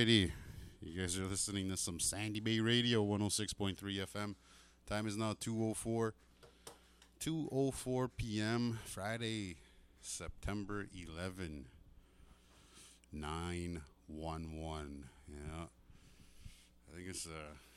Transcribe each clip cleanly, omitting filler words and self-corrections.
Alrighty. You guys are listening to some Sandy Bay Radio 106.3 FM. Time is now 2:04 p.m. Friday, September 11, 911. Yeah. I think it's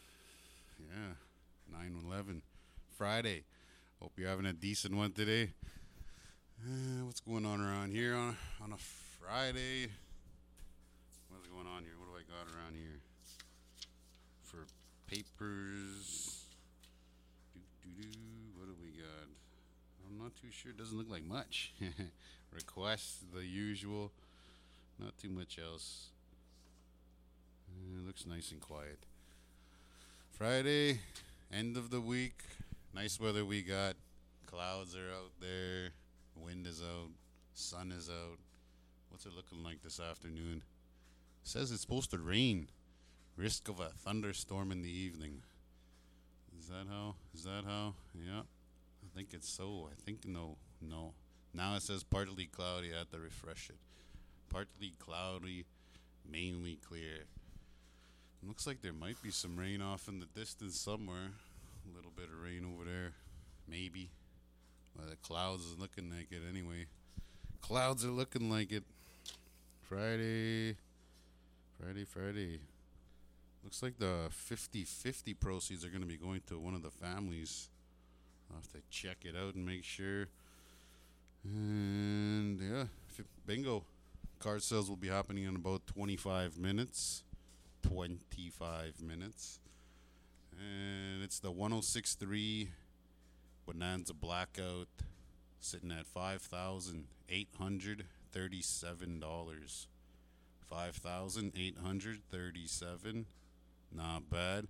9/11 Friday. Hope you're having a decent one today. What's going on around here on a Friday? What's going on here? What do I got around here? For papers. What do we got? I'm not too sure. It doesn't look like much. Requests, the usual. Not too much else. It looks nice and quiet. Friday, end of the week. Nice weather we got. Clouds are out there. Wind is out. Sun is out. What's it looking like this afternoon? Says it's supposed to rain. Risk of a thunderstorm in the evening. Is that how? Yeah. I think it's so. I think no. Now it says partly cloudy. I have to refresh it. Partly cloudy, mainly clear. Looks like there might be some rain off in the distance somewhere. A little bit of rain over there. Maybe. Well, the clouds is looking like it anyway. Clouds are looking like it. Friday. Looks like the 50-50 proceeds are going to be going to one of the families. I'll have to check it out and make sure. And yeah, bingo. Card sales will be happening in about 25 minutes. 25 minutes. And it's the 106.3 Bonanza Blackout sitting at $5,837. $5,837. Not bad.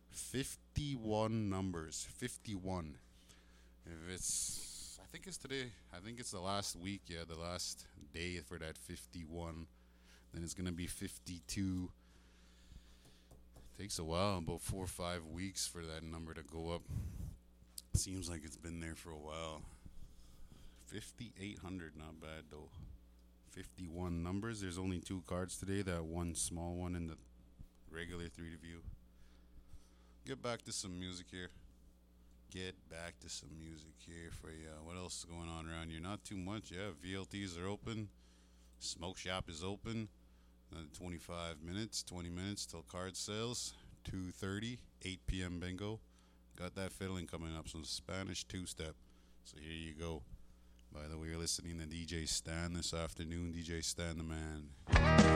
51 numbers. 51. I think it's today. I think it's the last week. Yeah, the last day for that 51. Then it's going to be 52. Takes a while, about 4 or 5 weeks for that number to go up. Seems like it's been there for a while. 5,800, not bad though. 51 numbers. There's only 2 cards today. That one small one in the regular 3 to view. Get back to some music here for you. What else is going on around here? Not too much. Yeah, VLTs are open. Smoke shop is open. Another 25 minutes, 20 minutes till card sales. 2:30, 8 p.m. bingo. Got that fiddling coming up, some Spanish two-step. So here you go. By the way, you're listening to DJ Stan this afternoon. DJ Stan the man.